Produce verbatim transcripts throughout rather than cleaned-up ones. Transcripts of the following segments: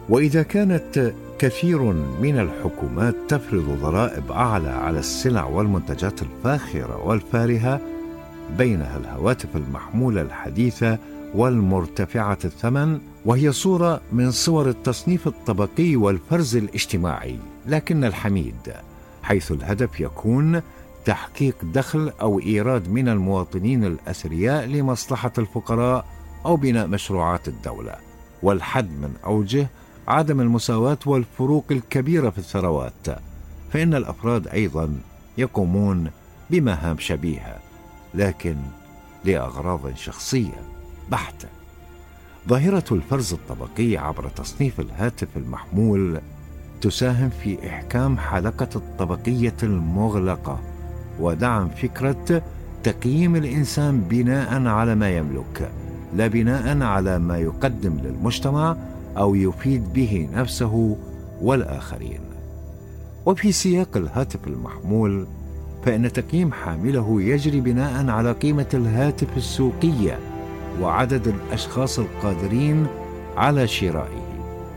وإذا كانت كثير من الحكومات تفرض ضرائب أعلى على السلع والمنتجات الفاخرة والفارهة، بينها الهواتف المحمولة الحديثة والمرتفعة الثمن، وهي صورة من صور التصنيف الطبقي والفرز الاجتماعي، لكن الحميد حيث الهدف يكون تحقيق دخل أو إيراد من المواطنين الأثرياء لمصلحة الفقراء أو بناء مشروعات الدولة، والحد من أوجه عدم المساواة والفروق الكبيرة في الثروات، فإن الأفراد أيضا يقومون بمهام شبيهة لكن لأغراض شخصية بحتة. ظاهرة الفرز الطبقي عبر تصنيف الهاتف المحمول تساهم في إحكام حلقة الطبقية المغلقة ودعم فكرة تقييم الإنسان بناء على ما يملك، لا بناء على ما يقدم للمجتمع أو يفيد به نفسه والآخرين. وفي سياق الهاتف المحمول فإن تقييم حامله يجري بناء على قيمة الهاتف السوقية وعدد الأشخاص القادرين على شرائه،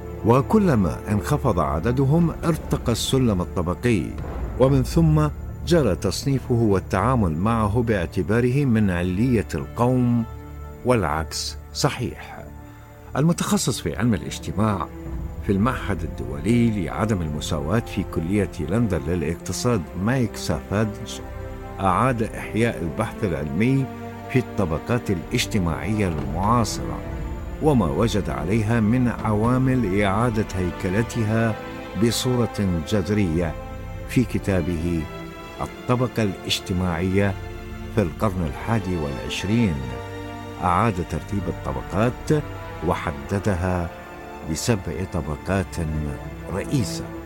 وكلما انخفض عددهم ارتقى السلم الطبقي، ومن ثم جرى تصنيفه والتعامل معه باعتباره من علية القوم، والعكس صحيح. المتخصص في علم الاجتماع في المعهد الدولي لعدم المساواة في كلية لندن للاقتصاد مايك سافادج أعاد إحياء البحث العلمي في الطبقات الاجتماعية المعاصرة وما وجد عليها من عوامل إعادة هيكلتها بصورة جذرية في كتابه الطبقة الاجتماعية في القرن الحادي والعشرين. أعاد ترتيب الطبقات وحددها بسبع طبقات رئيسة.